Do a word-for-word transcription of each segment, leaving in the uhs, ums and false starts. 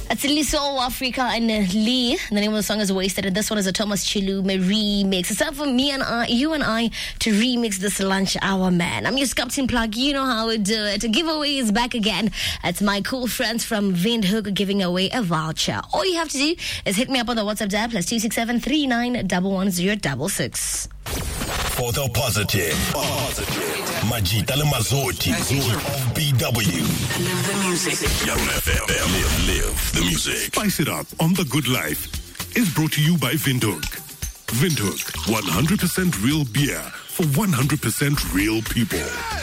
It's Liso Africa and Lee. The name of the song is Wasted, and this one is a Thomas Chilume remix. It's time for me and I, you and I, to remix this lunch hour, man. I'm your Captain Plug. You know how we do it. A giveaway is back again. It's my cool friends from Windhoek giving away a voucher. All you have to do is hit me up on the WhatsApp dial plus two six seven three nine one one zero six six. For the positive, positive. Majita le Mazotti of B W. Live the music. Young F M. Live, live the music. Spice it up on The Good Life is brought to you by Windhoek. Windhoek, one hundred percent real beer for one hundred percent real people.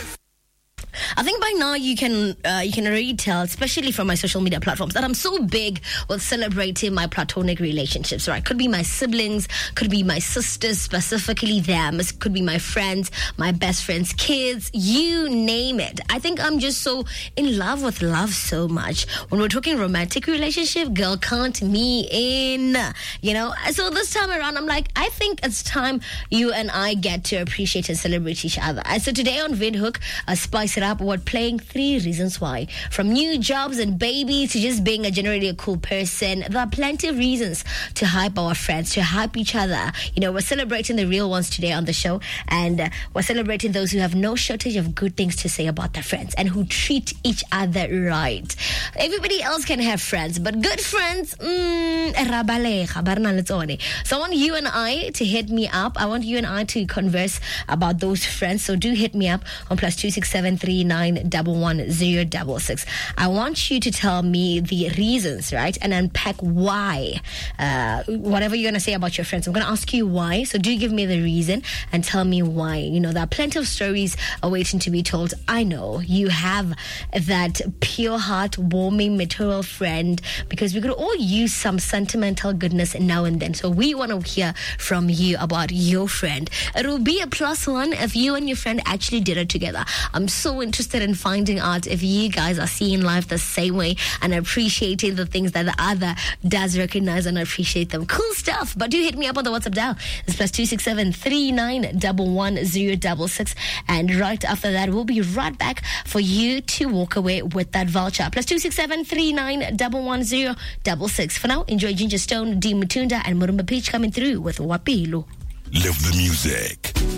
I think by now you can uh, you can already tell, especially from my social media platforms, that I'm so big with celebrating my platonic relationships, right? Could be my siblings, could be my sisters, specifically them, it could be my friends, my best friends' kids, you name it. I think I'm just so in love with love so much. When we're talking romantic relationship, girl, count me in, you know? So this time around, I'm like, I think it's time you and I get to appreciate and celebrate each other. And so today on Windhoek, uh, Spice It Up, we're playing three reasons why. From new jobs and babies to just being a generally a cool person, there are plenty of reasons to hype our friends, to hype each other. You know, we're celebrating the real ones today on the show, and uh, we're celebrating those who have no shortage of good things to say about their friends and who treat each other right. Everybody else can have friends, but good friends, mm, so I want you and I to hit me up. I want you and I to converse about those friends. So do hit me up on plus two six seven three nine one one zero six six. I want you to tell me the reasons, right? And unpack why. Uh, whatever you're going to say about your friends, I'm going to ask you why. So do give me the reason and tell me why. You know, there are plenty of stories awaiting to be told. I know you have that pure heart, warming, material friend, because we could all use some sentimental goodness now and then. So we want to hear from you about your friend. It will be a plus one if you and your friend actually did it together. I'm so interested in finding out if you guys are seeing life the same way and appreciating the things that the other does recognize and appreciate them. Cool stuff. But do hit me up on the WhatsApp dial. It's plus two six seven three nine one one zero six six. And right after that, we'll be right back for you to walk away with that voucher. Plus two six seven three nine one one zero six six. For now, enjoy Ginger Stone, D Mutunda, and Murumba Peach coming through with Wapilo. Live the music.